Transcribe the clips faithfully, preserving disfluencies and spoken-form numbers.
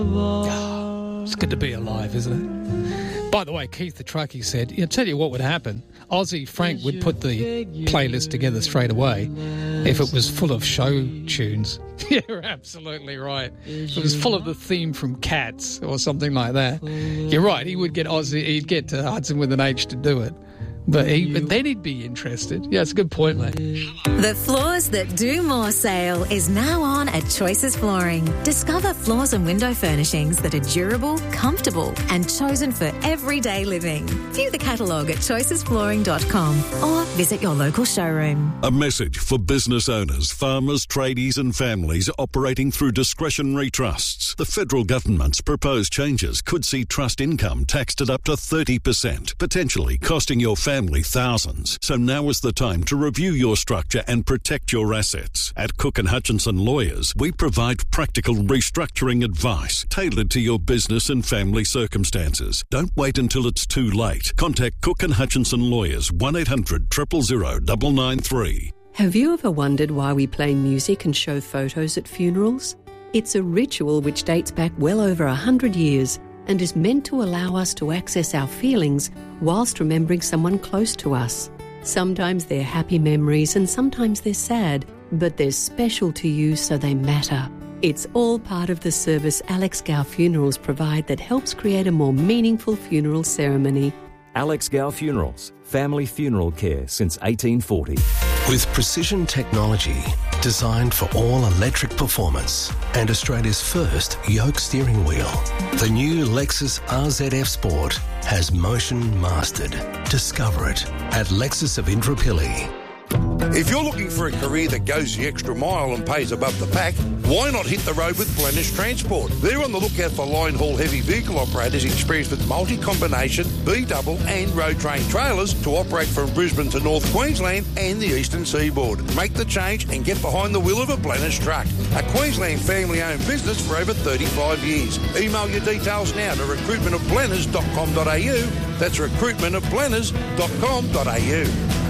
Oh, it's good to be alive, isn't it? By the way, Keith the Truckie said, I'll tell you what would happen. Aussie Frank would put the playlist together straight away if it was full of show tunes. You're absolutely right. If it was full of the theme from Cats or something like that. You're right, he would get Aussie, he'd get uh, Hudson with an H to do it. But, he, but then he'd be interested. Yeah, it's a good point, mate. The Floors That Do More sale is now on at Choices Flooring. Discover floors and window furnishings that are durable, comfortable and chosen for everyday living. View the catalogue at choices flooring dot com or visit your local showroom. A message for business owners, farmers, tradies and families operating through discretionary trusts. The federal government's proposed changes could see trust income taxed at up to thirty percent, potentially costing your family Family thousands. So now is the time to review your structure and protect your assets. At Cook and Hutchinson Lawyers, we provide practical restructuring advice tailored to your business and family circumstances. Don't wait until it's too late. Contact Cook and Hutchinson Lawyers, one eight hundred, zero zero zero, nine nine three. Have you ever wondered why we play music and show photos at funerals? It's a ritual which dates back well over a hundred years and is meant to allow us to access our feelings whilst remembering someone close to us. Sometimes they're happy memories and sometimes they're sad, but they're special to you so they matter. It's all part of the service Alex Gow Funerals provide that helps create a more meaningful funeral ceremony. Alex Gow Funerals, family funeral care since eighteen forty. With precision technology designed for all electric performance and Australia's first yoke steering wheel, the new Lexus R Z F Sport has motion mastered. Discover it at Lexus of Indooroopilly. If you're looking for a career that goes the extra mile and pays above the pack, why not hit the road with Blennish Transport? They're on the lookout for line haul heavy vehicle operators experienced with multi-combination, B-double and road train trailers to operate from Brisbane to North Queensland and the eastern seaboard. Make the change and get behind the wheel of a Blennish truck. A Queensland family-owned business for over thirty-five years. Email your details now to recruitment of blenners dot com dot a u. That's recruitment of blenners dot com dot a u.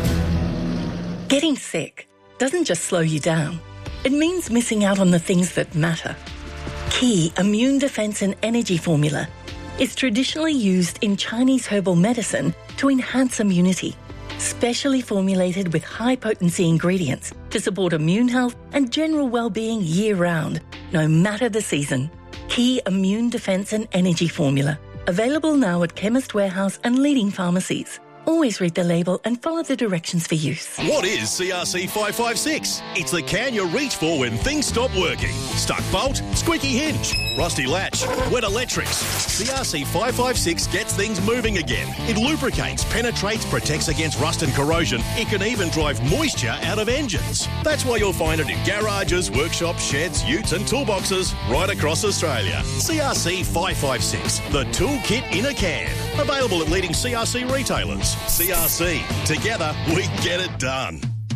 Getting sick doesn't just slow you down. It means missing out on the things that matter. Key Immune Defense and Energy Formula is traditionally used in Chinese herbal medicine to enhance immunity, specially formulated with high-potency ingredients to support immune health and general well-being year-round, no matter the season. Key Immune Defense and Energy Formula, available now at Chemist Warehouse and leading pharmacies. Always read the label and follow the directions for use. What is C R C five five six? It's the can you reach for when things stop working. Stuck bolt, squeaky hinge, rusty latch, wet electrics. C R C five five six gets things moving again. It lubricates, penetrates, protects against rust and corrosion. It can even drive moisture out of engines. That's why you'll find it in garages, workshops, sheds, utes and toolboxes right across Australia. C R C five five six, the toolkit in a can. Available at leading C R C retailers. C R C. Together, we get it done.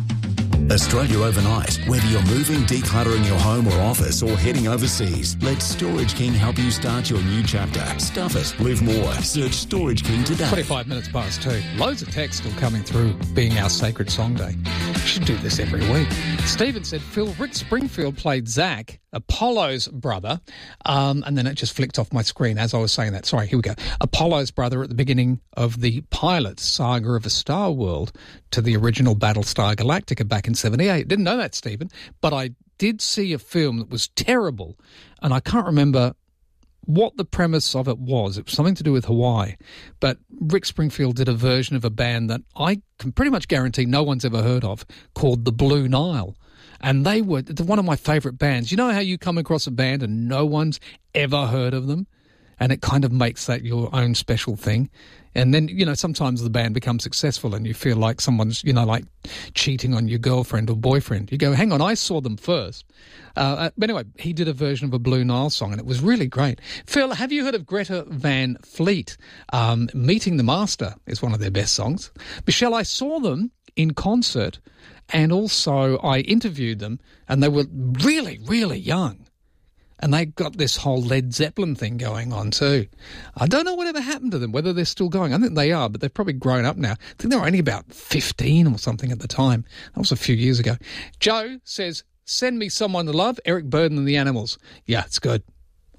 Australia Overnight. Whether you're moving, decluttering your home or office, or heading overseas, let Storage King help you start your new chapter. Stuff it. Live more. Search Storage King today. twenty-five minutes past two. Loads of text still coming through, being our Sacred Song Day. We should do this every week. Stephen said, Phil, Rick Springfield played Zach, Apollo's brother, um, and then it just flicked off my screen as I was saying that. Sorry, here we go. Apollo's brother at the beginning of the pilot Saga of a Star World to the original Battlestar Galactica back in seventy-eight. Didn't know that, Stephen, but I did see a film that was terrible, and I can't remember what the premise of it was. It was something to do with Hawaii, but Rick Springfield did a version of a band that I can pretty much guarantee no one's ever heard of, called the Blue Nile. And they were one of my favourite bands. You know how you come across a band and no one's ever heard of them? And it kind of makes that your own special thing. And then, you know, sometimes the band becomes successful and you feel like someone's, you know, like cheating on your girlfriend or boyfriend. You go, hang on, I saw them first. Uh, but anyway, he did a version of a Blue Nile song and it was really great. Phil, have you heard of Greta Van Fleet? Um, Meeting the Master is one of their best songs. Michelle, I saw them in concert and also I interviewed them and they were really, really young. And they got this whole Led Zeppelin thing going on too. I don't know whatever happened to them, whether they're still going. I think they are, but they've probably grown up now. I think they were only about fifteen or something at the time. That was a few years ago. Joe says, send me Someone to Love, Eric Burdon and the Animals. Yeah, it's good.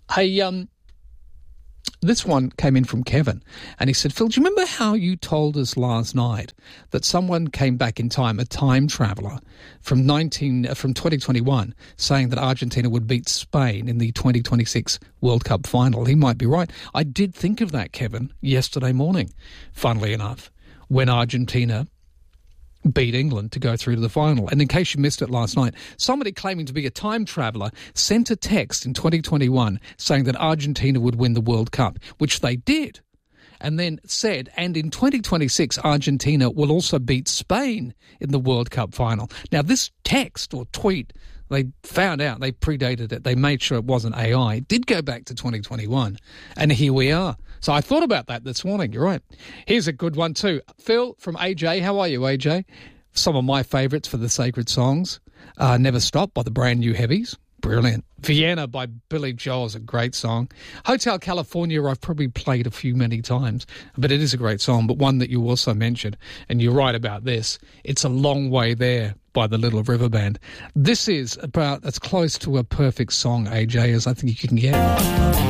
Hey, um, this one came in from Kevin, and he said, Phil, do you remember how you told us last night that someone came back in time, a time traveller, from nineteen uh, from twenty twenty-one, saying that Argentina would beat Spain in the twenty twenty-six World Cup final? He might be right. I did think of that, Kevin, yesterday morning, funnily enough, when Argentina beat England to go through to the final. And in case you missed it last night, somebody claiming to be a time traveller sent a text in twenty twenty-one saying that Argentina would win the World Cup, which they did, and then said, and in twenty twenty-six, Argentina will also beat Spain in the World Cup final. Now, this text or tweet, they found out, they predated it, they made sure it wasn't A I. It did go back to twenty twenty-one, and here we are. So I thought about that this morning. You're right. Here's a good one too. Phil from A J. How are you, A J? Some of my favourites for the sacred songs. Uh, Never Stop by the Brand New Heavies. Brilliant. Vienna by Billy Joel is a great song. Hotel California I've probably played a few many times, but it is a great song, but one that you also mentioned, and you're right about this, It's a Long Way There by the Little River Band. This is about as close to a perfect song, A J, as I think you can get.